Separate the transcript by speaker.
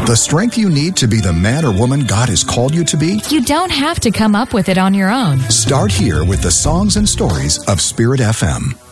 Speaker 1: The strength you need to be the man or woman God has called you to be?
Speaker 2: You don't have to come up with it on your own.
Speaker 1: Start here with the songs and stories of Spirit FM.